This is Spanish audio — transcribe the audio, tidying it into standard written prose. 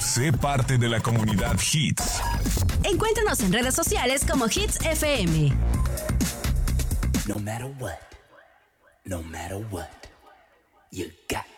Sé parte de la comunidad Hits. Encuéntranos en redes sociales como Hits FM. No matter what, you got